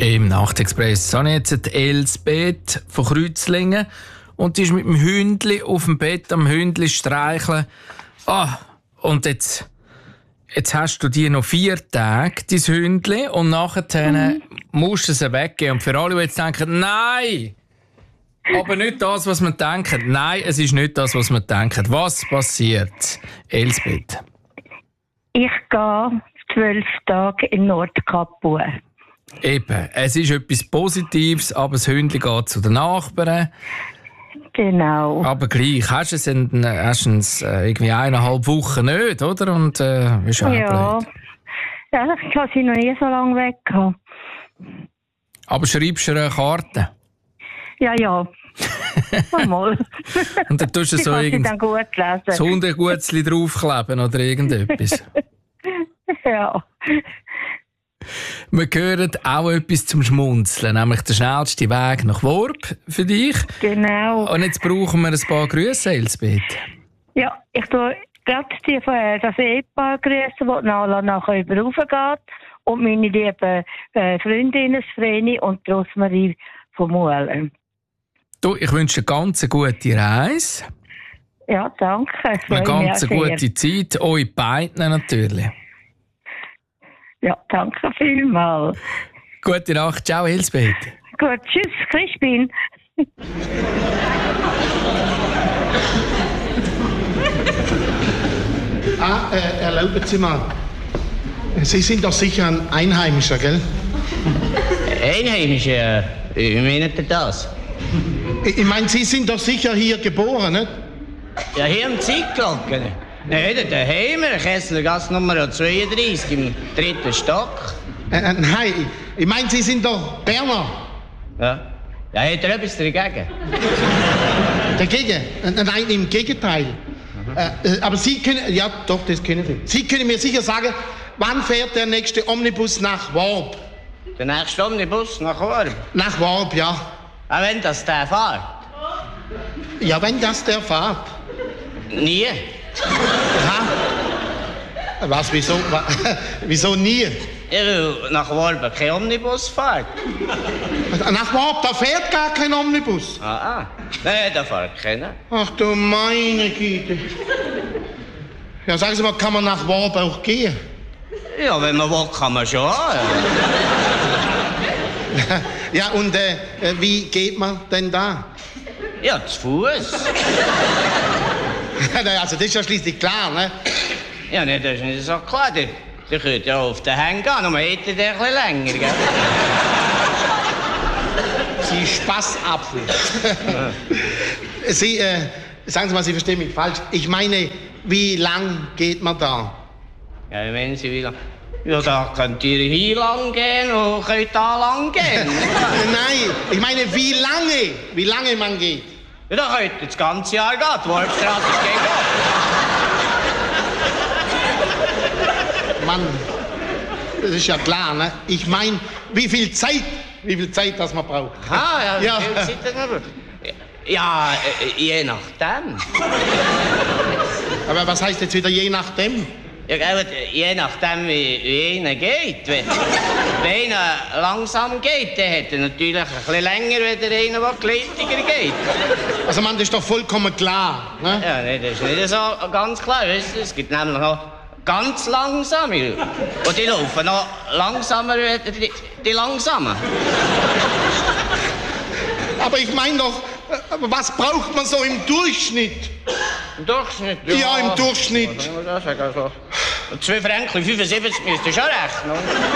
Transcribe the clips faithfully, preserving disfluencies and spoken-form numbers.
Im Nachtexpress habe ich jetzt die Elsbeth von Kreuzlingen und die ist mit dem Hündli auf dem Bett am Hündli streicheln. Ah, und jetzt, jetzt hast du dir noch vier Tage, dein Hündli, und nachher mhm. musst du sie weggeben. Und für alle, die jetzt denken, nein, aber nicht das, was man denkt. Nein, es ist nicht das, was man denkt. Was passiert, Elsbeth? Ich gehe zwölf Tage in Nordkap. Eben, es ist etwas Positives, aber das Hündli geht zu den Nachbarn. Genau. Aber gleich, hast du es, in, hast du es äh, irgendwie eineinhalb Wochen nicht, oder? Und äh, ist auch ja. blöd. Ja, ich habe sie noch nie so lange weg gehabt. Aber schreibst du eine Karte? Ja, ja. Mal. Und dann tust du so irgend dann gut lesen. das Hundegutzli draufkleben oder irgendetwas. Ja. Wir hören auch etwas zum Schmunzeln, nämlich der schnellste Weg nach Worb für dich. Genau. Und jetzt brauchen wir ein paar Grüße, Elsbeth. Ja, ich tue gerade die, das Ehepaar grüßen, das Nala nachher über raufgeht. Und meine lieben äh, Freundinnen, Vreni und die Rosmarie von Muhlen. Du, ich wünsche dir eine ganz gute Reise. Ja, danke. Eine ganz gute Zeit. Euch beiden natürlich. Ja, danke vielmals. Gute Nacht. Ciao, Elsbeth. Gut, tschüss, Crispin. Ah, äh, erlauben Sie mal. Sie sind doch sicher ein Einheimischer, gell? Einheimischer? Wie meint ihr das? Ich meine, Sie sind doch sicher hier geboren, nicht? Ja, hier im Zeitglocken. Nein, daheim, Kesslergasse Nummer zweiunddreißig, im dritten Stock. Äh, äh, nein, ich meine, Sie sind doch Berner. Ja. Ja, hat er etwas dagegen? Dagegen? Äh, nein, im Gegenteil. Mhm. Äh, aber Sie können, ja doch, das können Sie. Sie können mir sicher sagen, wann fährt der nächste Omnibus nach Worb? Der nächste Omnibus nach Worb? Nach Worb, ja. Ah, wenn das der fährt? Ja, wenn das der fährt. Nie. Aha. Was, wieso, wieso nie? Ja, weil nach Worb kein Omnibus fährt. Nach Worb, da fährt gar kein Omnibus. Ah, ah. Nein, da fährt keiner. Ach du meine Güte. Ja, sagen Sie mal, kann man nach Worb auch gehen? Ja, wenn man will, kann man schon. Ja, und äh, wie geht man denn da? Ja, zu Fuß. Also das ist ja schließlich klar, ne? Ja, nee, das ist nicht so klar. Der, der könnte ja auf den Hängen gehen, aber hätte der etwas länger, gell? Sie Spaßapfel. Sie, äh, sagen Sie mal, Sie verstehen mich falsch. Ich meine, wie lang geht man da? Ja, wie meinen Sie, wie lang? Ja, da könnt ihr hier lang gehen und könnt da lang gehen. Nein, ich meine, wie lange, wie lange man geht. Ja, da könnt ihr das ganze Jahr gehen. Die Worpstraße ist gegen Mann, das ist ja klar, ne? Ich meine, wie viel Zeit, wie viel Zeit das man braucht. Ah, ja, wie ja. viel Zeit das man braucht? Ja, äh, je nachdem. Aber was heißt jetzt wieder je nachdem? Ja, je nachdem, wie, wie einer geht. Wenn, wenn einer langsam geht, dann hat er natürlich ein bisschen länger, als einer, der geleitiger geht. Also man, das ist doch vollkommen klar, ne? Ja, nee, das ist nicht so ganz klar. Weißt du? Es gibt nämlich noch ganz langsame. Und die laufen noch langsamer als die, die langsamen. Aber ich meine doch, was braucht man so im Durchschnitt? Im Durchschnitt? Ja, ja im Durchschnitt. Was soll ich das sagen? Zwei Franken fünfundsiebzig müsst ihr schon rechnen.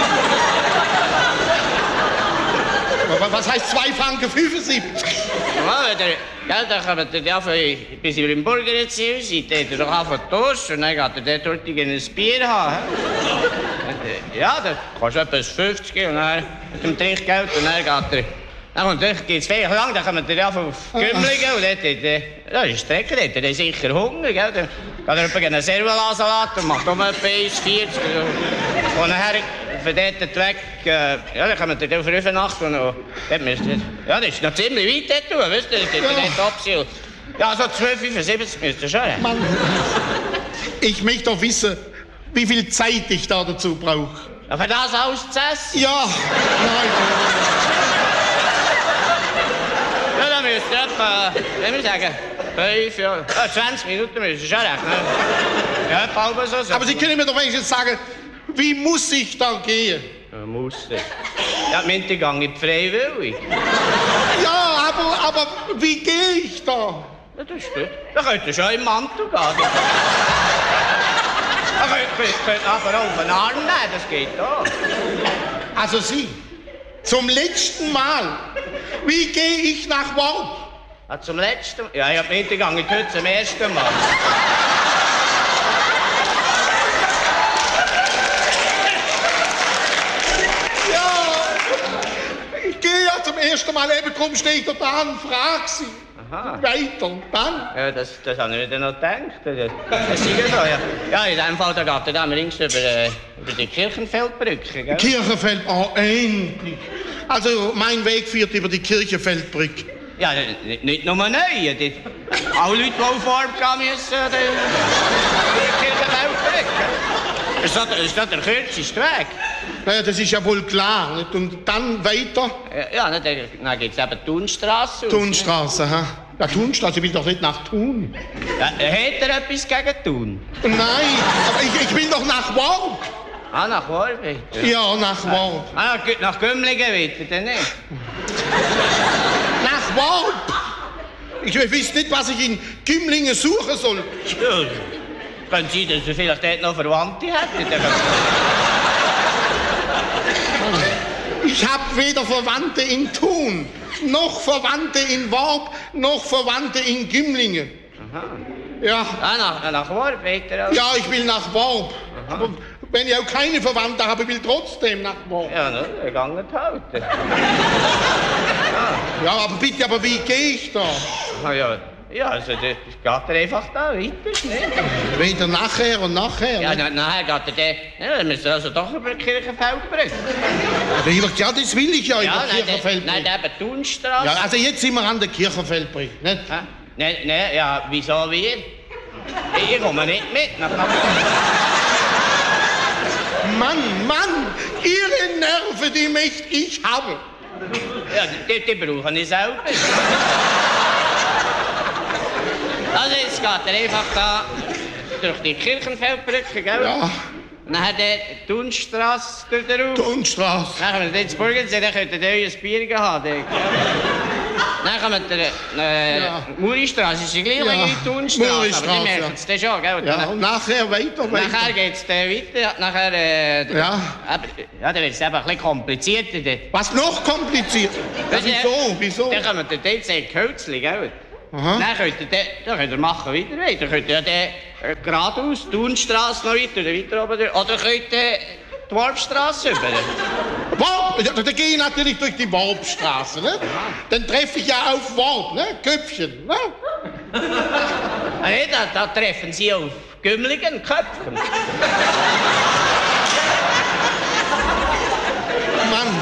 Was heißt zwei Franken fünfundsiebzig? Ja, der, ja, da kommt ihr ja, bis ihr im Burgerziel seid, dann hat er doch einfach Durst und dann geht er dort ein Bier haben. Ja, da kostet etwas fünfzig und dann mit dem Trinkgeld und dann geht er. Dann geht es viel lang, dann kommt er auf Gümligen und dort, ja, das ist Strecke, dort hat er sicher Hunger, gell? Dann geht er einen Servola-Salat und macht um etwa eins vierzig. Und nachher, von dort weg, ja, dann kommt er auf Rüfenacht und dort müsst ihr, ja, das ist noch ziemlich weit dort, wisst ihr, dort ist nicht Absicht. Ja, so zwölf fünfundsiebzig müsst ihr schon haben. Mann, ich möchte doch wissen, wie viel Zeit ich da dazu brauche. Aber das alles zu essen? Ja, nein. Ja, dann müsst ihr etwa, wie wir sagen, fünf, ja, äh, zwanzig Minuten müssen Sie schon rechnen. Ja, etwa halb so. so. Aber Sie können mir doch wenigstens sagen, wie muss ich da gehen? Ja, muss ich. Ja, die Minte gehe ich freiwillig. Ja, aber, aber wie gehe ich da? Ja, das ist gut. Da könnt ihr schon im Mantel gehen. Da könnt, könnt, könnt aber auch auf den Arm nehmen, das geht auch. Also Sie, zum letzten Mal, wie gehe ich nach Worp? Ah, zum letzten Mal? Ja, ich hab nicht gegangen, ich heute zum ersten Mal. Ja, ich gehe ja zum ersten Mal, eben drum stehe ich da dran und frage Sie. Aha. Weiter, und dann? Ja, das, das habe ich mir noch gedacht. Das, das ist ja so, ja. Ja, in dem Fall, da geht er dann links über, äh, über die Kirchenfeldbrücke, gell? Kirchenfeld, oh, endlich. Also, mein Weg führt über die Kirchenfeldbrücke. Ja, nicht, nicht nur neue. Die, alle Leute, die auf Worp gehen müssen, äh, die, die Kirchenfeldbrücke. Das ist doch, das ist doch der kürzeste Weg. Ja, das ist ja wohl klar. Nicht? Und dann weiter? Ja, ja, dann, dann geht es eben die Thunstrasse. Thunstrasse, ha? Ja, Thunstrasse, ich will doch nicht nach Thun. Ja, hat er etwas gegen Thun? Nein, aber ich, ich will doch nach Worp. Ah, nach Worp? Ja, Ja, nach Worp. ah, nach Gümligen weiter, dann nicht? Nach Worp? Ich weiß nicht, was ich in Gümlingen suchen soll. Ja, könnte sein, dass du vielleicht dort noch Verwandte hättet. Ich habe weder Verwandte in Thun, noch Verwandte in Worp, noch Verwandte in Gümlingen. Aha. Ja, Ah, nach, nach Worp weiter? Also. ja, ich will nach Worp. Aber wenn ich auch keine Verwandte habe, will ich trotzdem nach Worp. Ja, ne, der Gang nicht halten. Ja, aber bitte, aber wie gehe ich da? Ah, ja, ja, also das geht er einfach da weiter, nicht? Weder nachher und nachher. Ja, ne? na, nachher geht er dann, ja, dann müssen wir also doch über die Kirchenfeldbrücke. Ja, das will ich ja, Ja, über die nein, Kirchenfeldbrücke. nein, eben Thunstrasse. Ja, also jetzt sind wir an der Kirchenfeldbrücke, nicht? Hä? Nein, nein, ja, wieso wir? Ich, ich komme nicht mit. Nach, nach. Mann, Mann, Ihre Nerven, die möchte ich haben. Ja, die, die brauche ich selber. Also jetzt geht er einfach da durch die Kirchenfeldbrücke, gell? Ja, Dann hat er die Thunstrasse durch den Raum. Thunstrasse. Dann kommen wir ins Burgensee, dann könnt ihr euer Bier haben. Dort, gell? Dann kommen wir äh, Ja. Muristrasse, ist die gleiche Ja, wie die Thunstrasse, aber Muristrasse, die merken es dann schon, gell? Ja, Dann- und nachher weiter, weiter. Nachher geht es dann weiter, nachher... Äh, Ja. Aber, ja, dann wird es eben ein bisschen komplizierter. Dort. Was noch kompliziert? Ja, wieso, wieso? Dann kommen wir dort zu Kölzli, gell? Aha. Dann könnt ihr, dann, dann könnt ihr machen weiter, weiter. Dann könnt ihr ja dann, äh, geradeaus, die Thunstrasse noch weiter, oder weiter oben durch. Oder könnt ihr die Worpstrasse über. Worp, ja, da gehe ich natürlich durch die Worpstraße, ne? Dann treffe ich ja auf Worp, ne? Köpfchen, ne? Ah, nee, da, da treffen sie auf Gümligen Köpfen. Mann,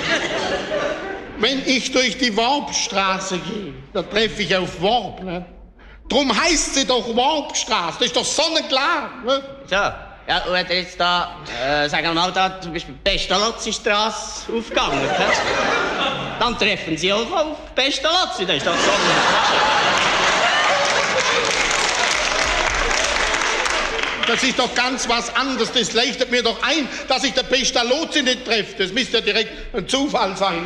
wenn ich durch die Worpstraße gehe, da treffe ich auf Worp, ne? Drum heißt sie doch Worpstraße, das ist doch sonnenklar, ne? So, ja, und wenn ihr jetzt da, äh, sagen wir mal, da zum Beispiel die Pestalozzi-Strasse aufgegangen, ne? Dann treffen sie auch auf Pestalozzi, das ist doch so. Das ist doch ganz was anderes. Das leuchtet mir doch ein, dass ich der Pestalozzi nicht treffe. Das müsste ja direkt ein Zufall sein.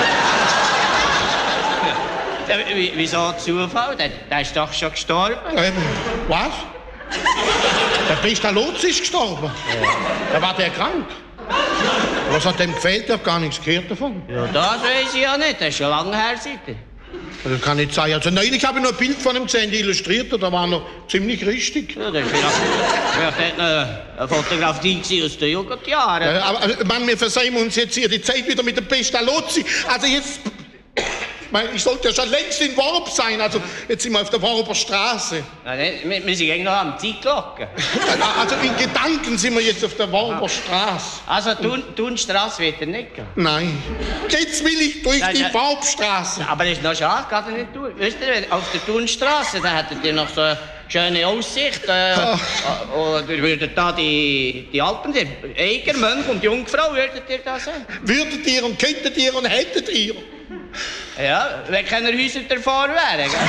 Ja, w- wieso Zufall? Der, der ist doch schon gestorben. Ähm, was? Der Pestalozzi ist gestorben? Ja. Da war der krank. Was hat dem gefehlt? Ich habe gar nichts gehört davon. Ja, das weiß ich ja nicht, das ist schon lange her seitdem. Das kann nicht sein. Also neulich habe ich noch ein Bild von ihm gesehen, die illustriert, da war noch ziemlich richtig. Ja, das ist vielleicht, vielleicht eine, eine Fotografie gewesen aus den Jugendjahren. Äh, aber äh, Mann, wir versäumen uns jetzt hier die Zeit wieder mit dem Pestalozzi. Also jetzt... Ich meine, ich sollte ja schon längst in Worp sein. Also jetzt sind wir auf der Worper Straße. Nein, wir, wir sind eigentlich noch am Zeitglocken. Also in Gedanken sind wir jetzt auf der Worper Straße. Also Thun, Thunstrasse wird er nicht gehen. Nein. Jetzt will ich durch Nein, die nein. Worpstraße. Aber das ist noch schade, geht er nicht durch. Wisst ihr, auf der Thunstrasse, da hättet ihr noch so schöne Aussicht. Äh, Ah. Oder würdet da die, die Alpen sehen? Eiger, Mönch und Jungfrau, würdet ihr da sehen? Würdet ihr und könntet ihr und hättet ihr? Ja, wenn keine Häuser davor wären. Gell?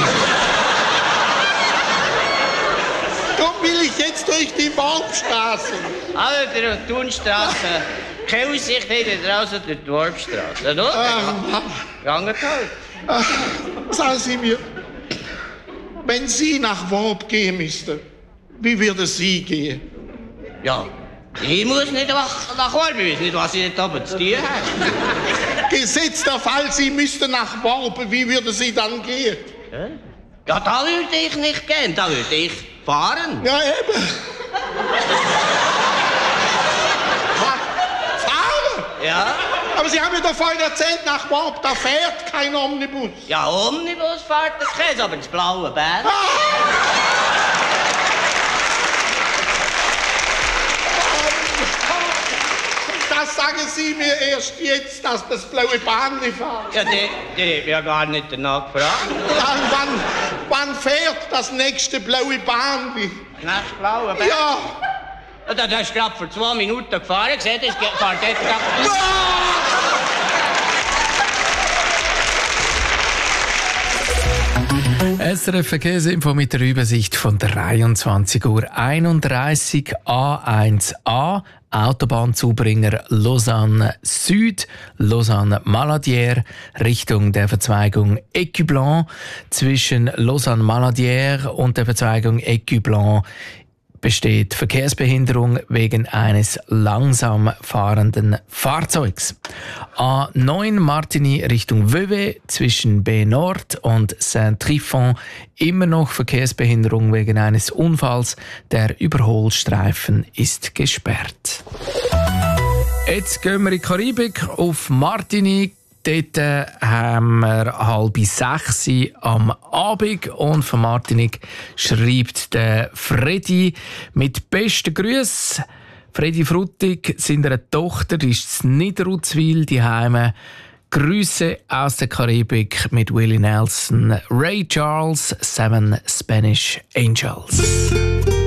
Darum will ich jetzt durch die Warpstraße. Also, der Thunstraße. Keine Aussicht hättet ihr also durch die Warpstraße. Ja, doch? Ah, Ganget halt. ah, sagen Sie mir, wenn Sie nach Warp gehen müssten, wie würde Sie gehen? Ja, ich muss nicht nach, nach Warp, ich weiß nicht, was ich dort oben zu tun habe. Gesetzt der Fall, Sie müssten nach Warp, wie würde Sie dann gehen? Ja, da würde ich nicht gehen, da würde ich fahren. Ja, eben. Ha, fahren? Ja, Aber Sie haben mir doch vorhin erzählt, nach Warp, da fährt kein Omnibus. ja, Omnibus fährt das Käse, aber das blaue Bär. Das sagen Sie mir erst jetzt, dass das blaue Bahnli fährt. Ja, die, die hat mich ja gar nicht danach gefragt. Ja, und wann, wann fährt das nächste blaue Bahnli? Das blaue Bär? Ja. Ja, das hast du gerade vor zwei Minuten gefahren, gesehen, das fährt dort gerade... S R F Verkehrsinfo mit der Übersicht von dreiundzwanzig Uhr einunddreißig A eins A. Autobahnzubringer Lausanne Süd, Lausanne Maladière, Richtung der Verzweigung Écu-Blanc. Zwischen Lausanne Maladière und der Verzweigung Écu-Blanc besteht Verkehrsbehinderung wegen eines langsam fahrenden Fahrzeugs. A neun Martigny Richtung Vevey zwischen B Nord und Saint-Trifon immer noch Verkehrsbehinderung wegen eines Unfalls. Der Überholstreifen ist gesperrt. Jetzt gehen wir in die Karibik auf Martigny. Dort haben wir halb sechs am Abend und von Martinique schreibt der Freddy mit besten Grüßen. Freddy Fruttig, seiner Tochter, ist in Niederutzwil daheim. Grüße aus der Karibik mit Willie Nelson, Ray Charles, Seven Spanish Angels.